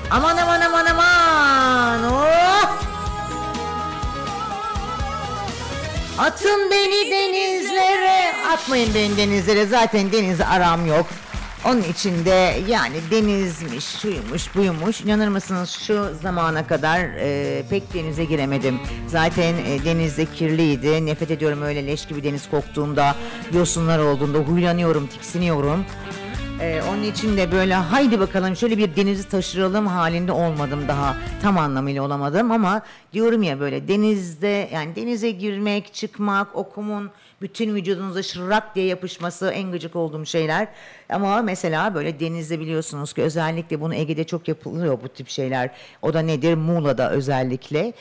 Aman aman aman aman. Oh! Atın beni denizlere. Atmayın beni denizlere. Zaten denize aram yok. Onun içinde yani denizmiş, şuymuş, buymuş. İnanır mısınız şu zamana kadar pek denize giremedim. Zaten denizde kirliydi. Nefret ediyorum öyle leş gibi deniz koktuğunda, yosunlar olduğunda huylanıyorum, tiksiniyorum. Onun için de böyle haydi bakalım şöyle bir denizi taşıralım halinde olmadım daha. Tam anlamıyla olamadım ama diyorum ya böyle denizde yani denize girmek, çıkmak, o kumun bütün vücudunuza şırrak diye yapışması en gıcık olduğum şeyler. Ama mesela böyle denizde biliyorsunuz ki özellikle bunu Ege'de çok yapılıyor bu tip şeyler. O da nedir? Muğla'da özellikle.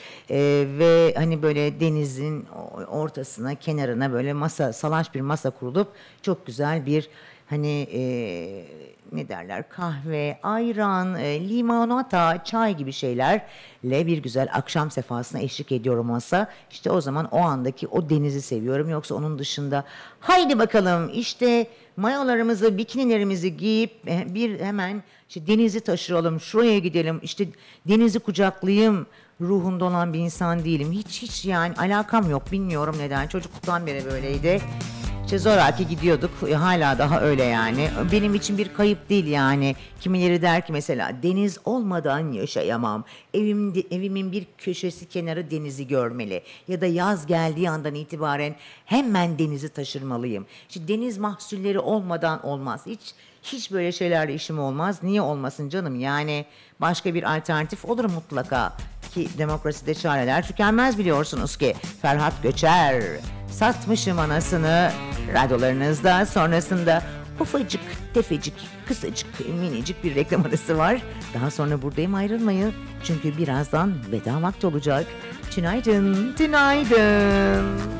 Ve hani böyle denizin ortasına, kenarına böyle masa, salaş bir masa kurulup çok güzel bir hani ne derler kahve, ayran, limonata, çay gibi şeylerle bir güzel akşam sefasına eşlik ediyorum masa. İşte o zaman o andaki o denizi seviyorum. Yoksa onun dışında haydi bakalım işte mayolarımızı, bikinilerimizi giyip bir hemen işte denizi taşıralım, şuraya gidelim, işte denizi kucaklayayım ruhunda olan bir insan değilim. Hiç yani alakam yok, bilmiyorum neden. Çocukluktan beri böyleydi. İşte zoraki gidiyorduk. Hala daha öyle yani. Benim için bir kayıp değil yani. Kimileri der ki mesela deniz olmadan yaşayamam. Evimin bir köşesi kenarı denizi görmeli. Ya da yaz geldiği andan itibaren hemen denizi taşırmalıyım. İşte deniz mahsulleri olmadan olmaz. Hiç böyle şeylerle işim olmaz. Niye olmasın canım? Yani başka bir alternatif olur mutlaka. Ki demokraside çareler tükenmez biliyorsunuz ki. Ferhat Göçer. Satmışım anasını radyolarınızda, sonrasında ufacık, tefecik, kısacık, minicik bir reklam arası var. Daha sonra buradayım, ayrılmayın. Çünkü birazdan veda vakti olacak. Tünaydın, tünaydın.